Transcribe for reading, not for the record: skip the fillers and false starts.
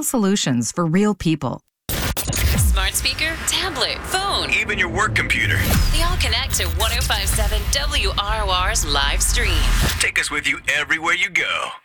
solutions for real people. Smart speaker, tablet, phone, even your work computer. They all connect to 105.7 WROR's live stream. Take us with you everywhere you go.